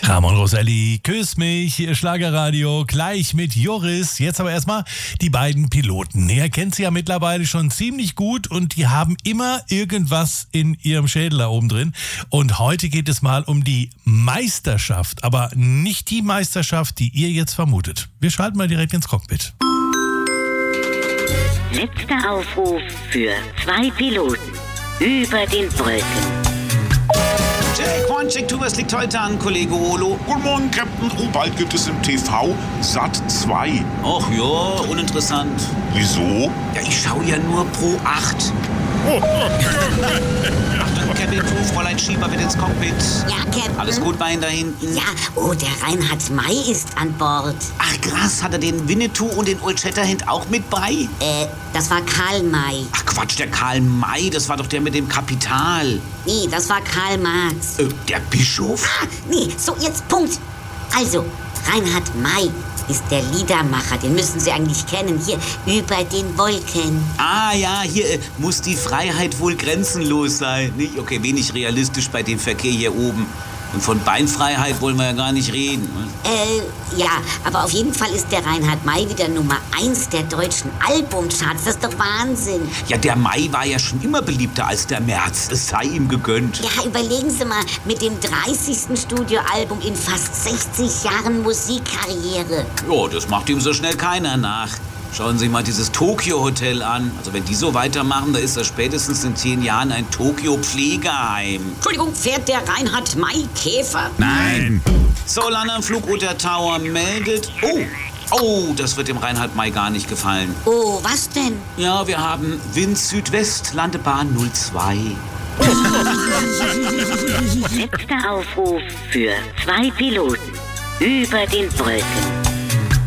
Ramon Roselli, Küss mich, Schlagerradio, gleich mit Joris. Jetzt aber erstmal die beiden Piloten. Ihr kennt sie ja mittlerweile schon ziemlich gut und die haben immer irgendwas in ihrem Schädel da oben drin. Und heute geht es mal um die Meisterschaft, aber nicht die Meisterschaft, die ihr jetzt vermutet. Wir schalten mal direkt ins Cockpit. Letzter Aufruf für 2 Piloten über den Wolken. Jack, One, Check 2, was liegt heute an, Kollege Olo? Guten Morgen, Captain. Oh, bald gibt es im TV Sat 2. Ach ja, uninteressant. Wieso? Ja, ich schaue ja nur Pro 8. Achtung, Cabin Crew, Fräulein Schieber wird ins Cockpit. Ja, Captain. Alles gut bei Ihnen da hinten? Ja, oh, der Reinhard May ist an Bord. Ach krass, hat er den Winnetou und den Old Shatterhand auch mit bei? Das war Karl May. Ach Quatsch, der Karl May, das war doch der mit dem Kapital. Nee, das war Karl Marx. Der Bischof? Nee, so jetzt Punkt. Also, Reinhard May ist der Liedermacher, den müssen Sie eigentlich kennen, hier über den Wolken. Ah ja, hier muss die Freiheit wohl grenzenlos sein. Nicht? Okay, wenig realistisch bei dem Verkehr hier oben. Und von Beinfreiheit wollen wir ja gar nicht reden. Ja, aber auf jeden Fall ist der Reinhard May wieder Nummer 1 der deutschen Albumcharts. Das ist doch Wahnsinn. Ja, der May war ja schon immer beliebter als der März. Es sei ihm gegönnt. Ja, überlegen Sie mal, mit dem 30. Studioalbum in fast 60 Jahren Musikkarriere. Ja, das macht ihm so schnell keiner nach. Schauen Sie mal dieses Tokyo-Hotel an. Also wenn die so weitermachen, da ist das spätestens in 10 Jahren ein Tokyo-Pflegeheim. Entschuldigung, fährt der Reinhard May Käfer? Nein. So, Landanflug Utter Tower meldet. Oh, das wird dem Reinhard May gar nicht gefallen. Oh, was denn? Ja, wir haben Wind Südwest, Landebahn 02. Letzter Aufruf für 2 Piloten über den Wolken.